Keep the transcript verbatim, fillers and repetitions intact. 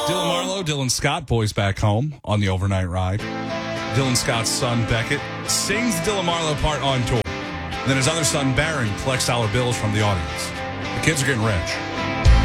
Dylan Marlowe, Dylan Scott, boys back home on the overnight ride. Dylan Scott's son, Beckett, sings the Dylan Marlowe part on tour. And then his other son, Barron, collects dollar bills from the audience. The kids are getting rich.